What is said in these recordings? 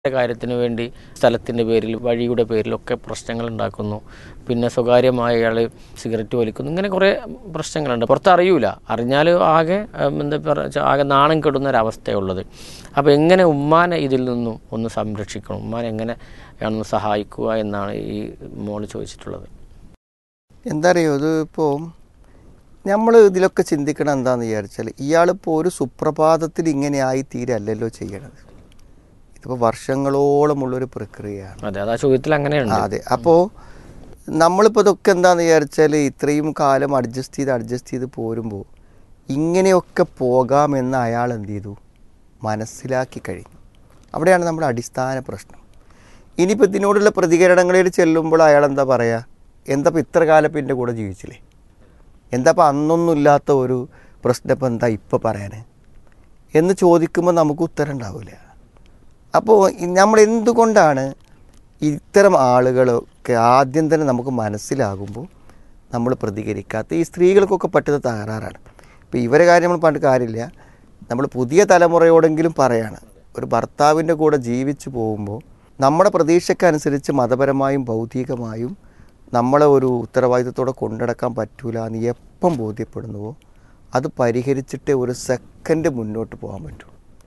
കാര്യത്തിന് വേണ്ടി സ്ഥലത്തിൻ്റെ പേരിൽ വഴിയുടെ പേരിലൊക്കെ പ്രശ്നങ്ങൾ ഉണ്ടാക്കുന്നു. പിന്നെ സ്വകാര്യമായ അയാൾ സിഗരറ്റ് വലിക്കുന്നു. ഇങ്ങനെ കുറേ പ്രശ്നങ്ങളുണ്ട്. പുറത്തറിയൂല, അറിഞ്ഞാൽ ആകെ എന്താ പറയുക, ആകെ നാണം കെടുന്നൊരവസ്ഥയുള്ളത്. അപ്പോൾ എങ്ങനെ ഉമ്മാനെ ഇതിൽ നിന്നും ഒന്ന് സംരക്ഷിക്കണം, ഉമ്മാനെ എങ്ങനെയാണെന്ന് സഹായിക്കുക എന്നാണ് ഈ മോൾ ചോദിച്ചിട്ടുള്ളത്. എന്താ അറിയോ, ഇത് ഇപ്പോൾ നമ്മൾ ഇതിലൊക്കെ ചിന്തിക്കണം എന്താണെന്ന് വിചാരിച്ചാൽ, ഇയാളിപ്പോൾ ഒരു സുപ്രഭാതത്തിൽ ഇങ്ങനെയായി തീരല്ലല്ലോ ചെയ്യണത്. ഇതിപ്പോൾ വർഷങ്ങളോളമുള്ളൊരു പ്രക്രിയയാണ്. അതെ, അതാ ചോദ്യത്തിൽ അങ്ങനെയുണ്ട്. അതെ, അപ്പോൾ നമ്മളിപ്പോൾ ഇതൊക്കെ എന്താണെന്ന് വിചാരിച്ചാൽ ഇത്രയും കാലം അഡ്ജസ്റ്റ് ചെയ്ത് പോരുമ്പോൾ ഇങ്ങനെയൊക്കെ പോകാമെന്ന് അയാൾ എന്ത് ചെയ്തു, മനസ്സിലാക്കി കഴിഞ്ഞു. അവിടെയാണ് നമ്മുടെ അടിസ്ഥാന പ്രശ്നം. ഇനിയിപ്പോൾ ഇതിനോടുള്ള പ്രതികരണങ്ങളിൽ ചെല്ലുമ്പോൾ അയാൾ എന്താ പറയുക, എന്താ ഇപ്പോൾ ഇത്ര കാലം എൻ്റെ കൂടെ ജീവിച്ചില്ലേ, എന്താ ഇപ്പോൾ അന്നൊന്നും ഇല്ലാത്ത ഒരു പ്രശ്നം ഇപ്പം എന്താ ഇപ്പോൾ പറയാൻ എന്ന് ചോദിക്കുമ്പോൾ നമുക്ക് ഉത്തരം ഉണ്ടാവില്ല. അപ്പോൾ നമ്മൾ എന്തുകൊണ്ടാണ് ഇത്തരം ആളുകളൊക്കെ ആദ്യം തന്നെ നമുക്ക് മനസ്സിലാകുമ്പോൾ നമ്മൾ പ്രതികരിക്കാത്ത? ഈ സ്ത്രീകൾക്കൊക്കെ പറ്റുന്ന തകരാറാണ്. ഇപ്പോൾ ഇവരെ കാര്യം നമ്മൾ പറഞ്ഞിട്ട് കാര്യമില്ല, നമ്മൾ പുതിയ തലമുറയോടെങ്കിലും പറയാണ്, ഒരു ഭർത്താവിൻ്റെ കൂടെ ജീവിച്ചു പോകുമ്പോൾ നമ്മുടെ പ്രതീക്ഷയ്ക്കനുസരിച്ച് മതപരമായും ഭൗതികമായും നമ്മളെ ഒരു ഉത്തരവാദിത്വത്തോടെ കൊണ്ടുനടക്കാൻ പറ്റൂല എന്ന് എപ്പം ബോധ്യപ്പെടുന്നുവോ അത് പരിഹരിച്ചിട്ടേ ഒരു സെക്കൻഡ് മുന്നോട്ട് പോകാൻ പറ്റുള്ളൂ.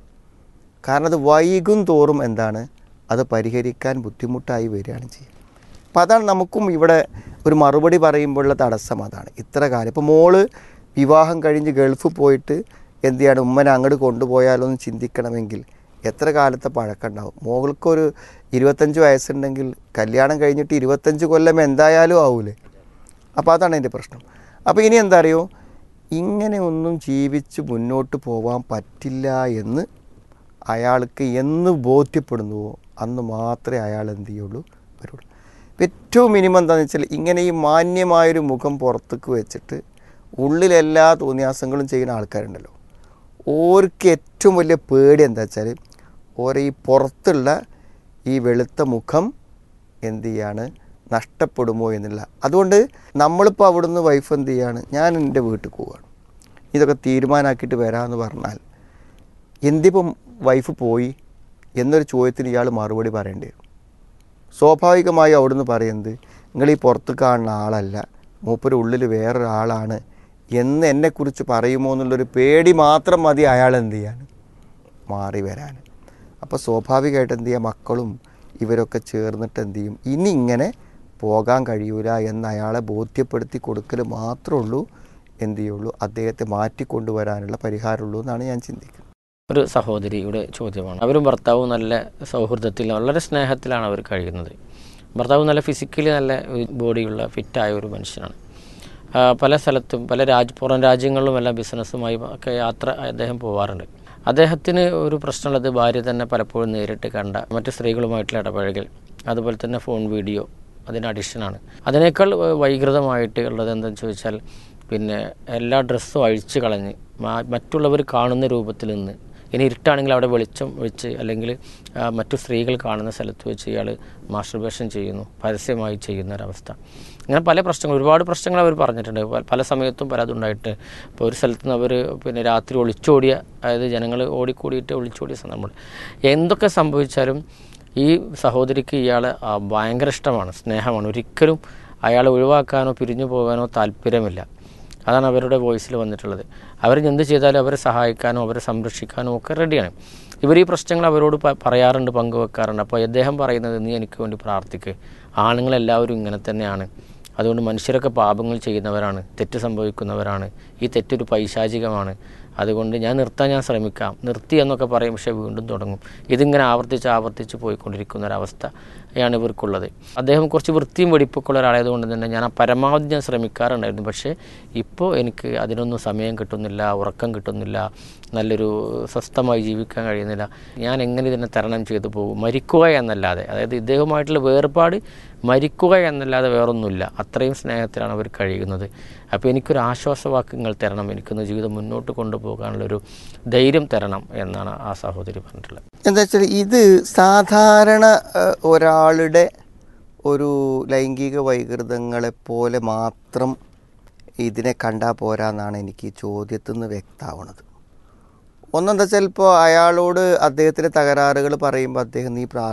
കാരണം അത് വൈകും തോറും എന്താണ്, അത് പരിഹരിക്കാൻ ബുദ്ധിമുട്ടായി വരികയാണ് ചെയ്യുക. അപ്പം അതാണ് നമുക്കും ഇവിടെ ഒരു മറുപടി പറയുമ്പോഴുള്ള തടസ്സം. അതാണ് ഇത്ര കാലം. ഇപ്പോൾ മോള് വിവാഹം കഴിഞ്ഞ് ഗൾഫ് പോയിട്ട് എന്ത് ചെയ്യാണ്, ഉമ്മനെ അങ്ങോട്ട് കൊണ്ടുപോയാലോ എന്ന് ചിന്തിക്കണമെങ്കിൽ എത്ര കാലത്തെ പഴക്കമുണ്ടാവും? മോൾക്കൊരു 25 വയസ്സുണ്ടെങ്കിൽ കല്യാണം കഴിഞ്ഞിട്ട് 25 കൊല്ലം എന്തായാലും ആവൂലേ? അപ്പോൾ അതാണ് എൻ്റെ പ്രശ്നം. അപ്പോൾ ഇനി എന്താ അറിയോ, ഇങ്ങനെ ഒന്നും ജീവിച്ച് മുന്നോട്ട് പോകാൻ പറ്റില്ല എന്ന് അയാൾക്ക് എന്ന് ബോധ്യപ്പെടുന്നുവോ അന്ന് മാത്രമേ അയാൾ എന്ത് ചെയ്യുള്ളൂ, വരുള്ളൂ. ഏറ്റവും മിനിമം എന്താണെന്ന് വെച്ചാൽ, ഇങ്ങനെ ഈ മാന്യമായൊരു മുഖം പുറത്തേക്ക് വെച്ചിട്ട് ഉള്ളിലെല്ലാ തോന്നിയാസങ്ങളും ചെയ്യുന്ന ആൾക്കാരുണ്ടല്ലോ, ഓർക്ക് ഏറ്റവും വലിയ പേടി എന്താ വെച്ചാൽ ഓരോ ഈ പുറത്തുള്ള ഈ വെളുത്ത മുഖം എന്ത് ചെയ്യാണ്, നഷ്ടപ്പെടുമോ എന്നുള്ള. അതുകൊണ്ട് നമ്മളിപ്പോൾ അവിടുന്ന് വൈഫ് എന്ത് ചെയ്യാണ്, ഞാൻ എൻ്റെ വീട്ടിൽ പോവുകയാണ്, ഇതൊക്കെ തീരുമാനമാക്കിയിട്ട് വരാമെന്ന് പറഞ്ഞാൽ എന്തിപ്പം വൈഫ് പോയി എന്നൊരു ചോദ്യത്തിന് ഇയാൾ മറുപടി പറയേണ്ടി വരും. സ്വാഭാവികമായി അവിടുന്ന് പറയുന്നത്, നിങ്ങൾ ഈ പുറത്ത് കാണുന്ന ആളല്ല, മൂപ്പര് ഉള്ളിൽ വേറൊരാളാണ് എന്ന് എന്നെക്കുറിച്ച് പറയുമോ എന്നുള്ളൊരു പേടി മാത്രം മതി അയാൾ എന്ത് ചെയ്യാൻ, മാറി വരാൻ. അപ്പോൾ സ്വാഭാവികമായിട്ട് എന്ത് ചെയ്യുക, മക്കളും ഇവരൊക്കെ ചേർന്നിട്ട് എന്ത് ചെയ്യും, ഇനി ഇങ്ങനെ പോകാൻ കഴിയൂല എന്ന് അയാളെ ബോധ്യപ്പെടുത്തി കൊടുക്കൽ മാത്രമേ ഉള്ളൂ എന്ത് ചെയ്യുള്ളൂ, അദ്ദേഹത്തെ മാറ്റിക്കൊണ്ടുവരാനുള്ള പരിഹാരമുള്ളൂ എന്നാണ് ഞാൻ ചിന്തിക്കുന്നത്. ഒരു സഹോദരിയുടെ ചോദ്യമാണ്. അവരും ഭർത്താവും നല്ല സൗഹൃദത്തിൽ വളരെ സ്നേഹത്തിലാണ് അവർ കഴിയുന്നത്. ഭർത്താവ് നല്ല ഫിസിക്കലി നല്ല ബോഡിയുള്ള ഫിറ്റായ ഒരു മനുഷ്യനാണ്. പല സ്ഥലത്തും പുറം രാജ്യങ്ങളിലുമെല്ലാം ബിസിനസ്സുമായി ഒക്കെ യാത്ര അദ്ദേഹം പോവാറുണ്ട്. അദ്ദേഹത്തിന് ഒരു പ്രശ്നമുള്ളത്, ഭാര്യ തന്നെ പലപ്പോഴും നേരിട്ട് കണ്ട മറ്റ് സ്ത്രീകളുമായിട്ടുള്ള ഇടപഴകൽ, അതുപോലെ തന്നെ ഫോൺ വീഡിയോ, അതിന് അഡിക്ഷനാണ്. അതിനേക്കാൾ വൈകൃതമായിട്ട് ഉള്ളത് എന്താണെന്ന് ചോദിച്ചാൽ, പിന്നെ എല്ലാ ഡ്രസ്സും അഴിച്ചു കളഞ്ഞ് മറ്റുള്ളവർ കാണുന്ന രൂപത്തിൽ നിന്ന്, ഇനി ഇരുട്ടാണെങ്കിൽ അവിടെ വെളിച്ചം വെച്ച് അല്ലെങ്കിൽ മറ്റു സ്ത്രീകൾ കാണുന്ന സ്ഥലത്ത് വെച്ച് ഇയാൾ മാസ്റ്റർബേഷൻ ചെയ്യുന്നു, പരസ്യമായി ചെയ്യുന്നൊരവസ്ഥ. ഇങ്ങനെ പല പ്രശ്നങ്ങൾ, ഒരുപാട് പ്രശ്നങ്ങൾ അവർ പറഞ്ഞിട്ടുണ്ട്. പല സമയത്തും പലതുണ്ടായിട്ട്. ഇപ്പോൾ ഒരു സ്ഥലത്ത് നിന്ന് അവർ പിന്നെ രാത്രി ഒളിച്ചോടിയ, അതായത് ജനങ്ങൾ ഓടിക്കൂടിയിട്ട് ഒളിച്ചോടിയ സന്ദർഭം. എന്തൊക്കെ സംഭവിച്ചാലും ഈ സഹോദരിക്ക് ഇയാൾ ഭയങ്കര ഇഷ്ടമാണ്, സ്നേഹമാണ്. ഒരിക്കലും അയാളെ ഒഴിവാക്കാനോ പിരിഞ്ഞു പോകാനോ താല്പര്യമില്ല. അതാണ് അവരുടെ വോയിസിൽ വന്നിട്ടുള്ളത്. അവർ എന്ത് ചെയ്താലും അവരെ സഹായിക്കാനോ അവരെ സംരക്ഷിക്കാനോ ഒക്കെ റെഡിയാണ്. ഇവർ ഈ പ്രശ്നങ്ങൾ അവരോട് പറയാറുണ്ട്, പങ്കുവെക്കാറുണ്ട്. അപ്പോൾ അദ്ദേഹം പറയുന്നത്, നീ എനിക്ക് വേണ്ടി പ്രാർത്ഥിക്ക്, ആണുങ്ങളെല്ലാവരും ഇങ്ങനെ തന്നെയാണ്, അതുകൊണ്ട് മനുഷ്യരൊക്കെ പാപങ്ങൾ ചെയ്യുന്നവരാണ്, തെറ്റ് സംഭവിക്കുന്നവരാണ്, ഈ തെറ്റൊരു പൈശാചികമാണ്, അതുകൊണ്ട് ഞാൻ ശ്രമിക്കാം, നിർത്തി എന്നൊക്കെ പറയും, പക്ഷേ വീണ്ടും തുടങ്ങും. ഇതിങ്ങനെ ആവർത്തിച്ച് പോയിക്കൊണ്ടിരിക്കുന്നൊരവസ്ഥയാണ് ഇവർക്കുള്ളത്. അദ്ദേഹം കുറച്ച് വൃത്തിയും വെടിപ്പൊക്കെ ഉള്ള ഒരാളായതുകൊണ്ട് തന്നെ ഞാൻ പരമാവധി ഞാൻ ശ്രമിക്കാറുണ്ടായിരുന്നു. പക്ഷേ ഇപ്പോൾ എനിക്ക് അതിനൊന്നും സമയം കിട്ടുന്നില്ല, ഉറക്കം കിട്ടുന്നില്ല, നല്ലൊരു സ്വസ്ഥമായി ജീവിക്കാൻ കഴിയുന്നില്ല. ഞാൻ എങ്ങനെ ഇതിനെ തരണം ചെയ്തു പോകും, മരിക്കുക എന്നല്ലാതെ, അതായത് ഇദ്ദേഹവുമായിട്ടുള്ള വേർപാട് മരിക്കുക എന്നല്ലാതെ വേറൊന്നുമില്ല. അത്രയും സ്നേഹത്തിലാണ് അവർ കഴിയുന്നത്. അപ്പോൾ എനിക്കൊരു ആശ്വാസവാക്യങ്ങൾ തരണം, എനിക്കൊന്ന് ജീവിതം മുന്നോട്ട് കൊണ്ടുപോകാനുള്ളൊരു ധൈര്യം തരണം എന്നാണ് ആ സഹോദരി പറഞ്ഞിട്ടുള്ളത്. എന്താ വെച്ചാൽ, ഇത് സാധാരണ ഒരാളുടെ ഒരു ലൈംഗിക വൈകൃതങ്ങളെപ്പോലെ മാത്രം ഇതിനെ കണ്ടാൽ പോരാന്നാണ് എനിക്ക് ഈ ചോദ്യത്തിൽ നിന്ന് വ്യക്തമാവുന്നത്. ഒന്നെന്താ വെച്ചാൽ ഇപ്പോൾ അയാളോട് അദ്ദേഹത്തിൻ്റെ തകരാറുകൾ പറയുമ്പോൾ അദ്ദേഹം നീ